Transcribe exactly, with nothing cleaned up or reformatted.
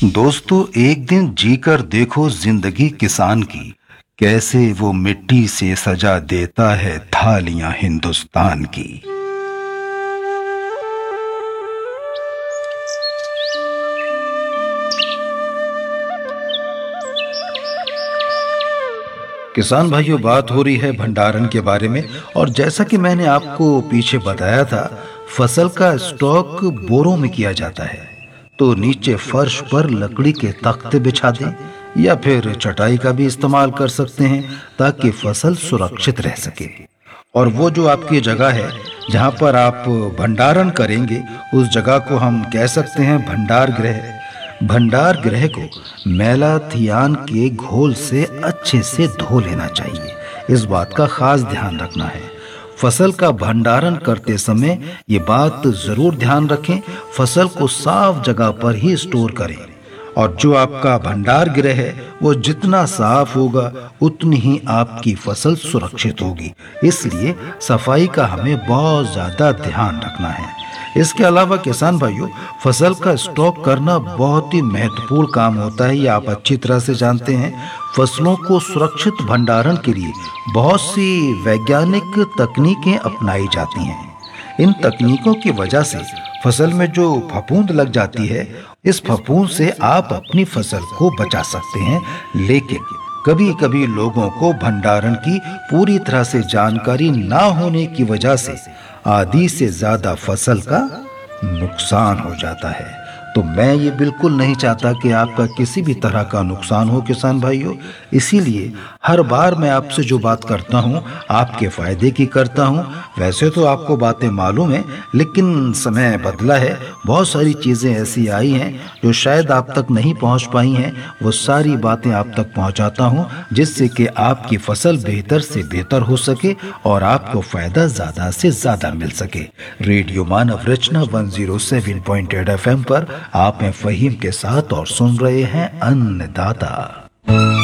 दोस्तों, एक दिन जीकर देखो जिंदगी किसान की, कैसे वो मिट्टी से सजा देता है थालियां हिंदुस्तान की। किसान भाइयों, बात हो रही है भंडारण के बारे में। और जैसा कि मैंने आपको पीछे बताया था, फसल का स्टॉक बोरों में किया जाता है। तो नीचे फर्श पर लकड़ी के तख्ते बिछा दें या फिर चटाई का भी इस्तेमाल कर सकते हैं, ताकि फसल सुरक्षित रह सके। और वो जो आपकी जगह है जहां पर आप भंडारण करेंगे, उस जगह को हम कह सकते हैं भंडार गृह। भंडार गृह को मेलाथियान के घोल से अच्छे से धो लेना चाहिए। इस बात का खास ध्यान रखना है। फसल का भंडारण करते समय ये बात जरूर ध्यान रखें, फसल को साफ जगह पर ही स्टोर करें। और जो आपका भंडार गृह है वो जितना साफ होगा उतनी ही आपकी फसल सुरक्षित होगी। इसलिए सफाई का हमें बहुत ज्यादा ध्यान रखना है। इसके अलावा किसान भाइयों, फसल का स्टॉक करना बहुत ही महत्वपूर्ण काम होता है, ये आप अच्छी तरह से जानते हैं। फसलों को सुरक्षित भंडारण के लिए बहुत सी वैज्ञानिक तकनीकें अपनाई जाती हैं। इन तकनीकों की वजह से फसल में जो फफूंद लग जाती है, इस फफूंद से आप अपनी फसल को बचा सकते हैं। लेकिन कभी कभी लोगों को भंडारण की पूरी तरह से जानकारी ना होने की वजह से आधी से ज्यादा फसल का नुकसान हो जाता है। तो मैं ये बिल्कुल नहीं चाहता कि आपका किसी भी तरह का नुकसान हो किसान भाइयों। इसीलिए हर बार मैं आपसे जो बात करता हूँ आपके फायदे की करता हूँ। वैसे तो आपको बातें मालूम है, लेकिन समय बदला है, बहुत सारी चीज़ें ऐसी आई हैं जो शायद आप तक नहीं पहुँच पाई हैं। वो सारी बातें आप तक पहुँचाता हूँ, जिससे कि आपकी फसल बेहतर से बेहतर हो सके और आपको फायदा ज़्यादा से ज़्यादा मिल सके। रेडियो मानव रचना one zero seven point eight F M पर आप हैं फहीम के साथ और सुन रहे हैं अन्नदाता।